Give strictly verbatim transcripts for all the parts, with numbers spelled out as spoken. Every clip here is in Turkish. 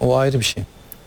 O ayrı bir şey.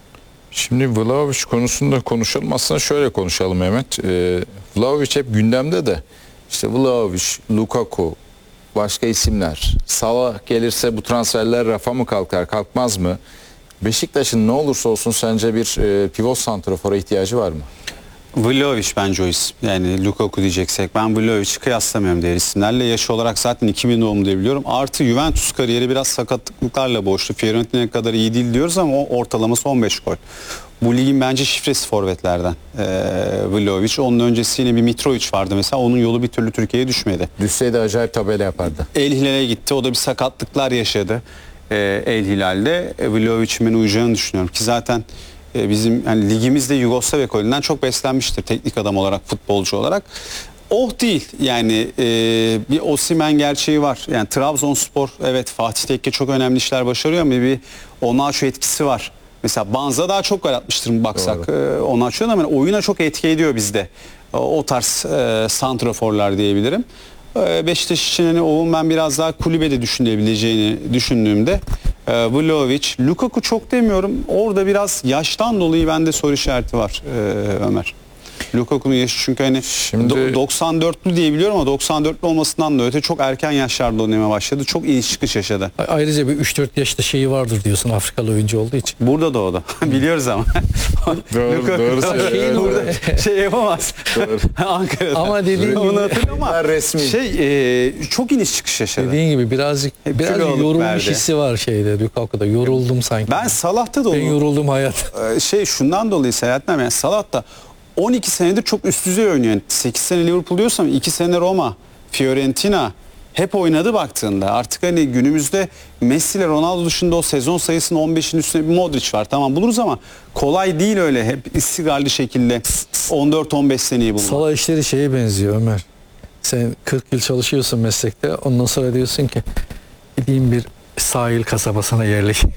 Şimdi Vlahovic konusunda konuşalım. Aslında şöyle konuşalım Mehmet. Ee, Vlahovic hep gündemde de. İşte Vlahovic, Lukaku, başka isimler. Salah gelirse bu transferler rafa mı kalkar, kalkmaz mı? Beşiktaş'ın ne olursa olsun sence bir e, pivot santrafora ihtiyacı var mı? Vlahovic bence o isim. Yani Lukaku diyeceksek ben Vlahovic'i kıyaslamıyorum diğer isimlerle. Yaşı olarak zaten iki bin doğumlu diye biliyorum. Artı Juventus kariyeri biraz sakatlıklarla boğuştu. Fiorentina'ya kadar iyi değil diyoruz ama o ortalaması on beş gol. Bu ligin bence şifresi forvetlerden ee, Vlahovic. Onun öncesi bir Mitrovic vardı mesela. Onun yolu bir türlü Türkiye'ye düşmedi. Düşseydi acayip tabela yapardı. El Hilal'e gitti. O da bir sakatlıklar yaşadı. Ee, El Hilal'de e, Vlahovic'in ben uyacağını düşünüyorum ki zaten e, bizim yani ligimizde Yugoslav ekolünden çok beslenmiştir teknik adam olarak, futbolcu olarak. Oh değil yani e, bir Osimhen gerçeği var. Yani Trabzonspor evet Fatih Tekke çok önemli işler başarıyor ama bir Onaçu etkisi var. Mesela Banza daha çok gol atmıştır mı baksak. E, Onaçu'dan ama oyuna çok etki ediyor bizde. O, o tarz e, santraforlar diyebilirim. E, Beşiktaş için hani Oğun ben biraz daha kulübede düşünebileceğini düşündüğümde e, Vlahovic, Lukaku çok demiyorum. Orada biraz yaştan dolayı bende soru işareti var e, Ömer. Lukaku'nun yaşı çünkü hani Şimdi... doksan dörtlü diye biliyorum ama doksan dörtlü olmasından da öte çok erken yaşlarda oynamaya başladı. Çok iniş çıkış yaşadı. Ayrıca bir üç dört yaşta şeyi vardır diyorsun Afrikalı oyuncu olduğu için. Burada da o da. Biliyoruz ama. Doğru, Lukaku doğru da şeyin burada şey yapamaz. Ankara'da. Ama dediğin gibi onu hatırlıyorum ama resmi. Şey e, çok iniş çıkış yaşadı. Dediğin gibi birazcık Hep biraz yorulmuş verdi. hissi var şeyde Lukaku'da. Yoruldum sanki. Ben Salah'ta da Ben onu yoruldum hayat. şey şundan dolayı seyretmem yani Salah da on iki senedir çok üst düzey oynuyor. Yani sekiz sene Liverpool diyorsam iki sene Roma, Fiorentina hep oynadı baktığında. Artık hani günümüzde Messi ile Ronaldo dışında o sezon sayısının on beşin üstüne bir Modric var. Tamam buluruz ama kolay değil öyle hep istikrarlı şekilde on dört on beş seneyi bulmak. Salah işleri şeye benziyor Ömer. Sen kırk yıl çalışıyorsun meslekte. Ondan sonra diyorsun ki gideyim bir sahil kasabasına yerleşeyim.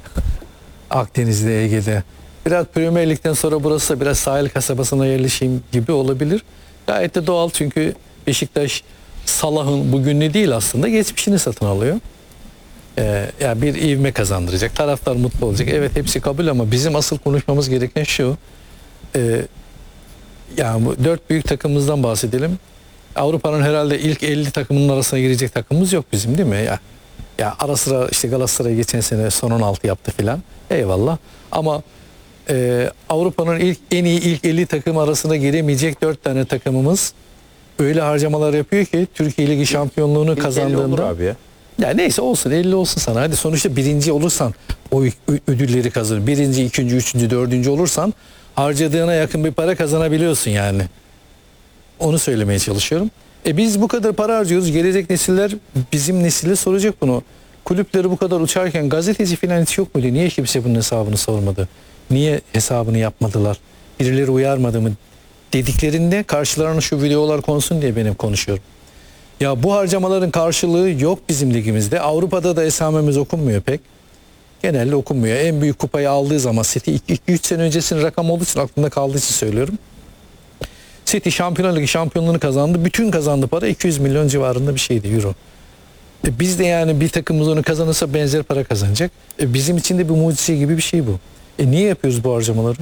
Akdeniz'de, Ege'de. Biraz Premier Lig'den sonra burası da biraz sahil kasabasına yerleşeyim gibi olabilir. Gayet de doğal çünkü Beşiktaş Salah'ın bugününü değil aslında geçmişini satın alıyor. Ee, yani bir ivme kazandıracak. Taraftar mutlu olacak. Evet hepsi kabul ama bizim asıl konuşmamız gereken şu. E, yani bu dört büyük takımımızdan bahsedelim. Avrupa'nın herhalde ilk elli takımının arasına girecek takımımız yok bizim değil mi? Ya, ya ara sıra işte Galatasaray geçen sene son on altı yaptı filan. Eyvallah. Ama e, Avrupa'nın ilk en iyi ilk elli takım arasına giremeyecek dört tane takımımız öyle harcamalar yapıyor ki Türkiye Ligi şampiyonluğunu İlk kazandığında abi ya. Ya neyse olsun elli olsun sana. Hadi sonuçta birinci olursan o ödülleri kazanır. Birinci, ikinci, üçüncü, dördüncü olursan harcadığına yakın bir para kazanabiliyorsun yani. Onu söylemeye çalışıyorum. E biz bu kadar para harcıyoruz. Gelecek nesiller bizim nesile soracak bunu. Kulüpleri bu kadar uçarken gazeteci falan hiç yok muydu? Niye kimse bunun hesabını sormadı? Niye hesabını yapmadılar? Birileri uyarmadı mı? Dediklerinde karşılarına şu videolar konsun diye benim konuşuyorum. Ya bu harcamaların karşılığı yok bizim ligimizde. Avrupa'da da esamemiz okunmuyor pek. Genelde okunmuyor. En büyük kupayı aldığı zaman City iki üç sene öncesinin rakam olduğu için aklımda kaldığı için söylüyorum. City Şampiyonlar Ligi şampiyonluğunu kazandı. Bütün kazandığı para iki yüz milyon civarında bir şeydi euro. E biz de yani bir takımımız onu kazanırsa benzer para kazanacak. E bizim için de bir mucize gibi bir şey bu. E niye yapıyoruz bu harcamaları?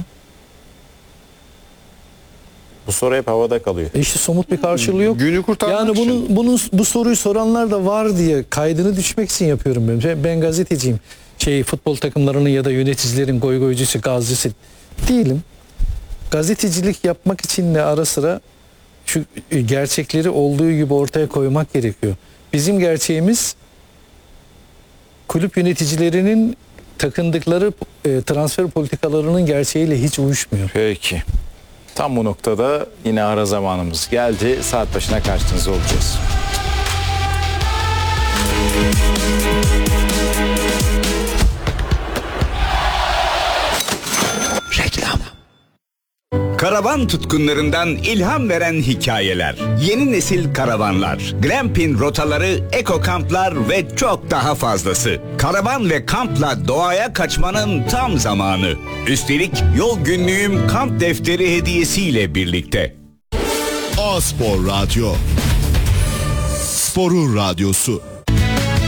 Bu soru hep havada kalıyor. E işte somut bir karşılığı yok. Günü kurtarmak yani için. bunun, bunun bu soruyu soranlar da var diye kaydını düşmek için yapıyorum ben. Ben gazeteciyim. Şey futbol takımlarının ya da yöneticilerin goy goycusu, gazcısı değilim. Gazetecilik yapmak için de ara sıra şu gerçekleri olduğu gibi ortaya koymak gerekiyor. Bizim gerçeğimiz kulüp yöneticilerinin takındıkları e, transfer politikalarının gerçeğiyle hiç uyuşmuyor. Peki. Tam bu noktada yine ara zamanımız geldi. Saat başına karşınızda olacağız. Reklam. Karavan tutkunlarından ilham veren hikayeler. Yeni nesil karavanlar, glamping rotaları, eko kamplar ve çok daha fazlası. Karavan ve kampla doğaya kaçmanın tam zamanı. Üstelik yol günlüğüm kamp defteri hediyesiyle birlikte. A-Spor Radyo. Sporun radyosu.